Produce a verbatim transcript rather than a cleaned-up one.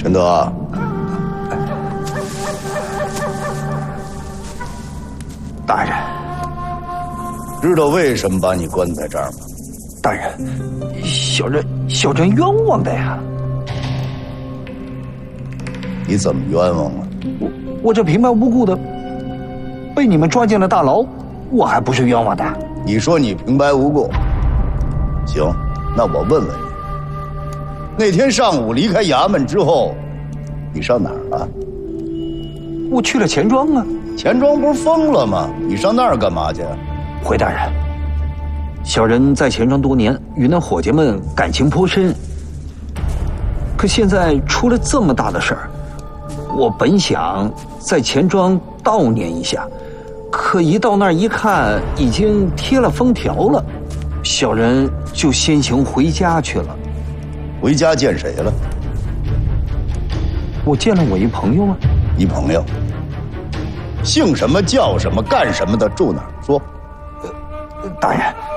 陈德， 大人， 知道为什么把你关在这儿吗？ 大人，小人小人冤枉的呀！ 你怎么冤枉了？ 我我这平白无故的被你们抓进了大牢，我还不是冤枉的？ 你说你平白无故？行，那我问问你，那天上午离开衙门之后，你上哪儿了？ 我去了钱庄啊。 钱庄不是封了吗？你上那儿干嘛去？ 回大人，小人在钱庄多年，与那伙计们感情颇深。可现在出了这么大的事儿，我本想在钱庄悼念一下，可一到那儿一看，已经贴了封条了，小人就先行回家去了。 回家见谁了？ 我见了我一朋友啊。 一朋友？姓什么叫什么干什么的住哪儿？说。 大人。